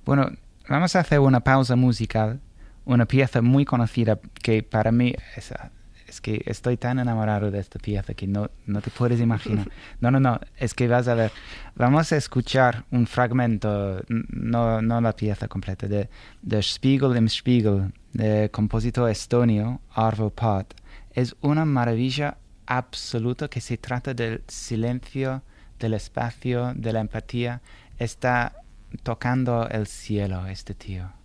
Bueno, vamos a hacer una pausa musical, una pieza muy conocida que para mí es que estoy tan enamorado de esta pieza que no te puedes imaginar. No, es que vas a ver. Vamos a escuchar un fragmento, no la pieza completa, de Spiegel im Spiegel, de compositor estonio Arvo Pärt. Es una maravilla absoluta que se trata del silencio, del espacio, de la empatía. Está tocando el cielo este tío.